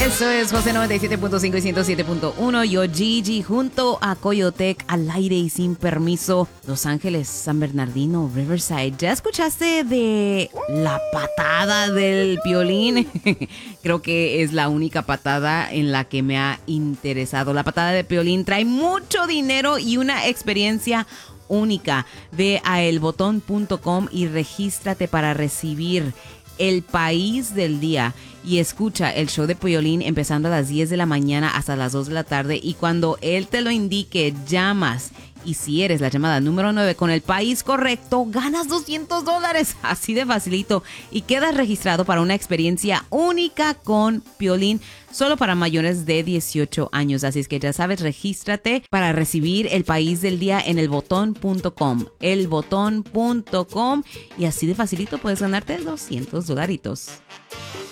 Eso es José 97.5 y 107.1. Yo, Gigi, junto a Coyotec, al aire y sin permiso. Los Ángeles, San Bernardino, Riverside. ¿Ya escuchaste de la patada del Piolín? Creo que es la única patada en la que me ha interesado. La patada de Piolín trae mucho dinero y una experiencia única. Ve a elbotón.com y regístrate para recibir el país del día y escucha el show de Piolín empezando a las 10 de la mañana hasta las 2 de la tarde, y cuando él te lo indique llamas, y si eres la llamada número 9 con el país correcto, ganas $200, así de facilito, y quedas registrado para una experiencia única con Piolín, solo para mayores de 18 años. Así es que ya sabes, regístrate para recibir el país del día en elbotón.com, elbotón.com, y así de facilito puedes ganarte $200.